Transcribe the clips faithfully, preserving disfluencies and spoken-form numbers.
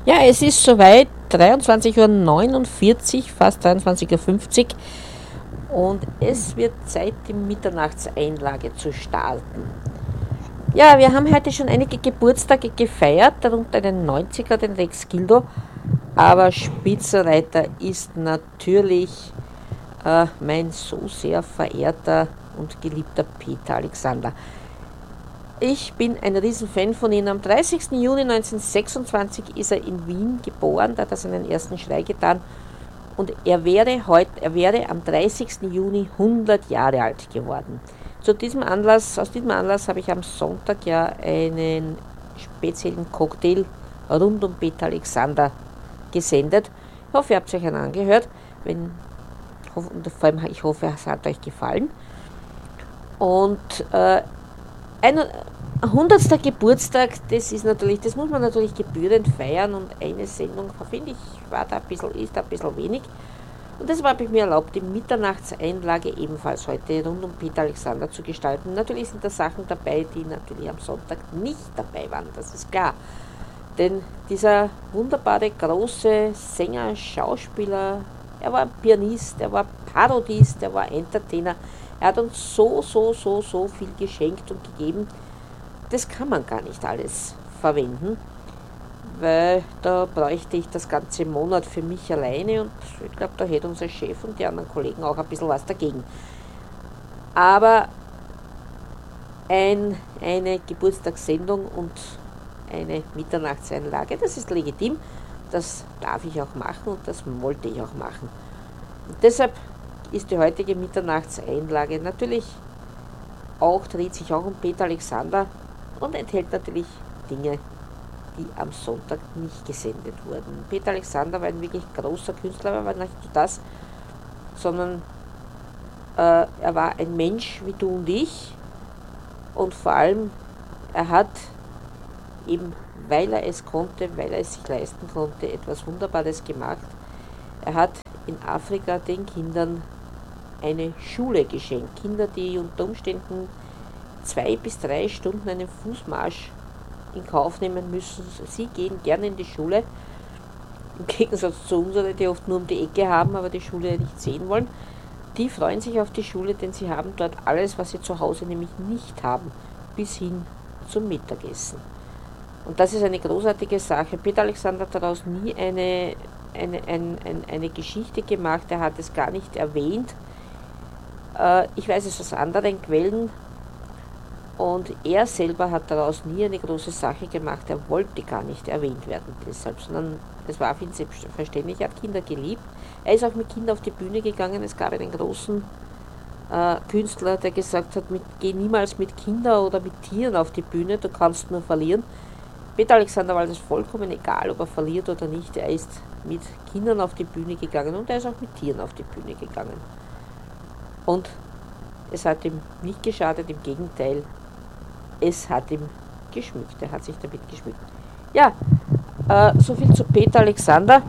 Ja, es ist soweit, dreiundzwanzig Uhr neunundvierzig, fast dreiundzwanzig Uhr fünfzig, und es wird Zeit, die Mitternachtseinlage zu starten. Ja, wir haben heute schon einige Geburtstage gefeiert, darunter den neunziger, den Rex Gildo, aber Spitzenreiter ist natürlich äh, mein so sehr verehrter und geliebter Peter Alexander. Ich bin ein Riesenfan von ihm. Am dreißigsten Juni neunzehnhundertsechsundzwanzig ist er in Wien geboren, da hat er seinen ersten Schrei getan, und er wäre, heute, er wäre am dreißigsten Juni hundert Jahre alt geworden. Zu diesem Anlass, aus diesem Anlass habe ich am Sonntag ja einen speziellen Cocktail rund um Peter Alexander gesendet. Ich hoffe, ihr habt es euch angehört. Wenn, und vor allem, ich hoffe, es hat euch gefallen. Und äh, ein hundertster Geburtstag, das ist natürlich, das muss man natürlich gebührend feiern, und eine Sendung, finde ich, war da ein bisschen, ist da ein bisschen wenig. Und deshalb habe ich mir erlaubt, die Mitternachtseinlage ebenfalls heute rund um Peter Alexander zu gestalten. Natürlich sind da Sachen dabei, die natürlich am Sonntag nicht dabei waren, das ist klar. Denn dieser wunderbare, große Sänger, Schauspieler, er war Pianist, er war Parodist, er war Entertainer. Er hat uns so, so, so, so viel geschenkt und gegeben. Das kann man gar nicht alles verwenden, weil da bräuchte ich das ganze Monat für mich alleine, und ich glaube, da hätte unser Chef und die anderen Kollegen auch ein bisschen was dagegen. Aber ein, eine Geburtstagssendung und eine Mitternachtseinlage, das ist legitim, das darf ich auch machen und das wollte ich auch machen. Und deshalb ist die heutige Mitternachtseinlage natürlich auch, dreht sich auch um Peter Alexander und enthält natürlich Dinge, die am Sonntag nicht gesendet wurden. Peter Alexander war ein wirklich großer Künstler, aber nicht nur das, sondern äh, er war ein Mensch wie du und ich, und vor allem, er hat eben, weil er es konnte, weil er es sich leisten konnte, etwas Wunderbares gemacht. Er hat in Afrika den Kindern eine Schule geschenkt. Kinder, die unter Umständen zwei bis drei Stunden einen Fußmarsch in Kauf nehmen müssen. Sie gehen gerne in die Schule, im Gegensatz zu unseren, die oft nur um die Ecke haben, aber die Schule nicht sehen wollen. Die freuen sich auf die Schule, denn sie haben dort alles, was sie zu Hause nämlich nicht haben, bis hin zum Mittagessen. Und das ist eine großartige Sache. Peter Alexander hat daraus nie eine, eine, ein, ein, eine Geschichte gemacht, er hat es gar nicht erwähnt. Ich weiß es aus anderen Quellen, und er selber hat daraus nie eine große Sache gemacht. Er wollte gar nicht erwähnt werden deshalb, sondern es war für ihn selbstverständlich. Er hat Kinder geliebt. Er ist auch mit Kindern auf die Bühne gegangen. Es gab einen großen äh, Künstler, der gesagt hat, mit, geh niemals mit Kindern oder mit Tieren auf die Bühne, du kannst nur verlieren. Peter Alexander war das vollkommen egal, ob er verliert oder nicht. Er ist mit Kindern auf die Bühne gegangen, und er ist auch mit Tieren auf die Bühne gegangen. Und es hat ihm nicht geschadet, im Gegenteil, es hat ihm geschmückt, er hat sich damit geschmückt. Ja, äh, soviel zu Peter Alexander.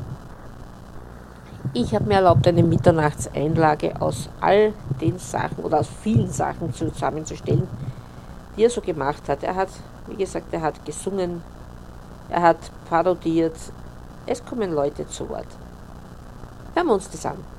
Ich habe mir erlaubt, eine Mitternachtseinlage aus all den Sachen oder aus vielen Sachen zusammenzustellen, die er so gemacht hat. Er hat, wie gesagt, er hat gesungen, er hat parodiert, es kommen Leute zu Wort. Hören wir uns das an.